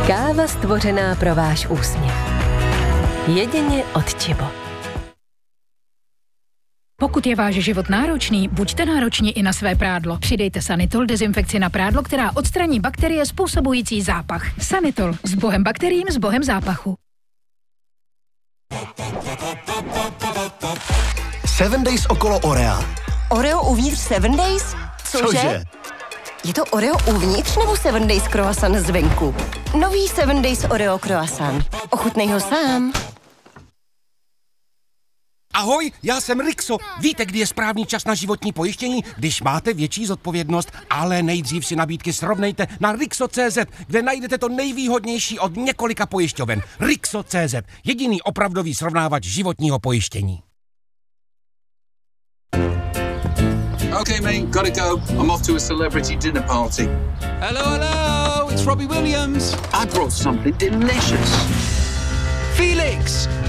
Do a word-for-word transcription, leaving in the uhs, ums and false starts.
Káva stvořená pro váš úsměv. Jedině od Čibo. Pokud je váš život náročný, buďte nároční i na své prádlo. Přidejte Sanitol dezinfekci na prádlo, která odstraní bakterie způsobující zápach. Sanitol. S bohem bakteriím, s bohem zápachu. Seven Days okolo Orea. Oreo uvnitř Seven Days? Cože? Cože? Je to Oreo uvnitř nebo Seven Days croissant zvenku? Nový Seven Days Oreo croissant. Ochutnej ho sám. Ahoj, já jsem Rixo. Víte, kdy je správný čas na životní pojištění? Když máte větší zodpovědnost, ale nejdřív si nabídky srovnejte na Rixo tečka cé zet, kde najdete to nejvýhodnější od několika pojišťoven. Rixo tečka cé zet, jediný opravdový srovnávač životního pojištění. Okay, mate, gotta go. I'm off to a celebrity dinner party. Hello, hello, it's Robbie Williams. I brought something delicious. Felix,